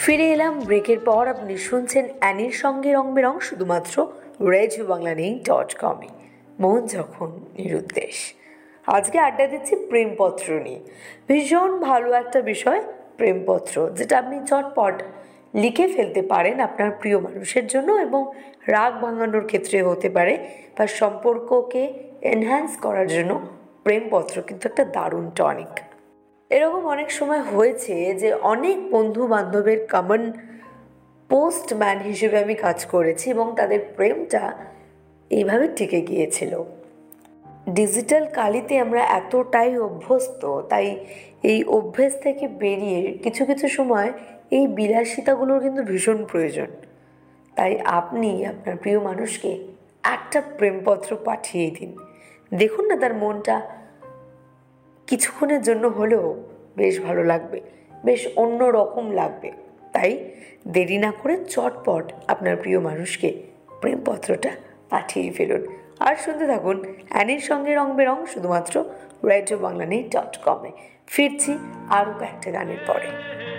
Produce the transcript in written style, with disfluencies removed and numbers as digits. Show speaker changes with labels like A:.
A: ফিরে এলাম ব্রেকের পর। আপনি শুনছেন অ্যানির সঙ্গে রং বেরং, শুধুমাত্র রেডিও বাংলা নেই.com-এ। মন যখন নিরুদ্দেশ। আজকে আড্ডা দিচ্ছি প্রেমপত্র নিয়ে। ভীষণ ভালো একটা বিষয় প্রেমপত্র, যেটা আপনি চটপট লিখে ফেলতে পারেন আপনার প্রিয় মানুষের জন্য, এবং রাগ ভাঙানোর ক্ষেত্রে হতে পারে, বা সম্পর্ককে এনহ্যান্স করার জন্য প্রেমপত্র কিন্তু একটা দারুণ টনিক। এরকম অনেক সময় হয়েছে যে অনেক বন্ধু বান্ধবের কমন পোস্টম্যান হিসেবে আমি কাজ করেছি, এবং তাদের প্রেমটা এইভাবে টিকে গিয়েছিল। ডিজিটাল কালিতে আমরা এতটাই অভ্যস্ত, তাই এই অভ্যেস থেকে বেরিয়ে কিছু কিছু সময় এই বিলাসিতাগুলোর কিন্তু ভীষণ প্রয়োজন। তাই আপনি আপনার প্রিয় মানুষকে একটা প্রেমপত্র পাঠিয়ে দিন। দেখুন না, তার মনটা কিছুক্ষণের জন্য হলেও বেশ ভালো লাগবে, বেশ অন্য রকম লাগবে। তাই দেরি না করে চটপট আপনার প্রিয় মানুষকে প্রেমপত্রটা পাঠিয়ে ফেলুন। আর শুনতে থাকুন অ্যানির সঙ্গে রং বেরং, শুধুমাত্র রেডিও বাংলা নেই.com-এ। ফিরছি আরও কয়েকটা গানের পরে।